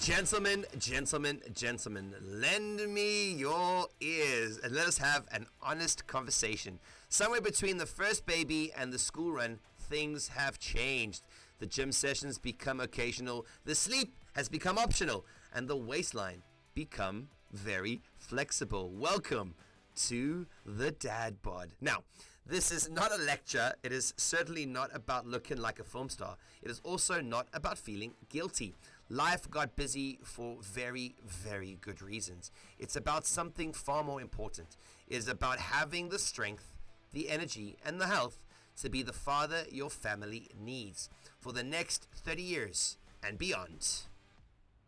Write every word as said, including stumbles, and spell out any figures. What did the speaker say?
Gentlemen, gentlemen, gentlemen, lend me your ears and let us have an honest conversation. Somewhere between the first baby and the school run, things have changed. The gym sessions become occasional, the sleep has become optional, and the waistline become very flexible. Welcome to the Dad Bod. Now, this is not a lecture. It is certainly not about looking like a film star. It is also not about feeling guilty. Life got busy for very, very good reasons. It's about something far more important. It is about having the strength, the energy, and the health to be the father your family needs for the next thirty years and beyond.